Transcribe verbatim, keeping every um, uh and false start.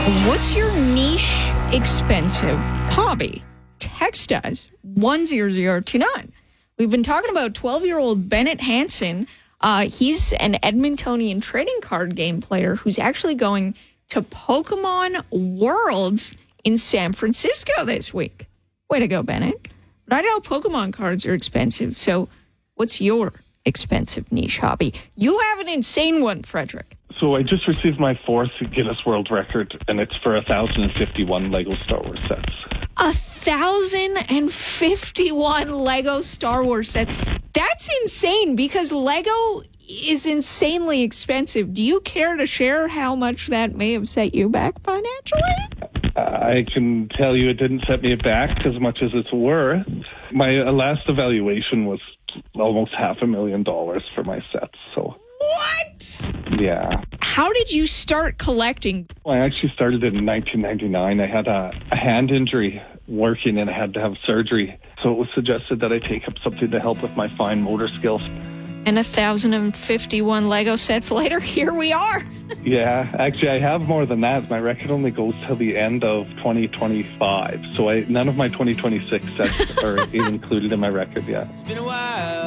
What's your niche expensive hobby? Text us one zero zero two nine. We've been talking about twelve-year-old Bennett Hansen. Uh, he's an Edmontonian trading card game player who's actually going to Pokemon Worlds in San Francisco this week. Way to go, Bennett. But I know Pokemon cards are expensive, so what's your expensive niche hobby? You have an insane one, Frederick. So I just received my fourth Guinness World Record, and it's for one thousand fifty-one Lego Star Wars sets. A thousand and fifty-one Lego Star Wars sets. That's insane because Lego is insanely expensive. Do you care to share how much that may have set you back financially? I can tell you it didn't set me back as much as it's worth. My uh, last evaluation was almost half a million dollars for my sets. So what? Yeah. How did you start collecting? Well, I actually started it in nineteen ninety-nine. I had a, a hand injury working and I had to have surgery. So it was suggested that I take up something to help with my fine motor skills. And one thousand fifty-one Lego sets later, here we are. Yeah, actually, I have more than that. My record only goes till the end of twenty twenty-five. So I, none of my twenty twenty-six sets are included in my record yet. It's been a while.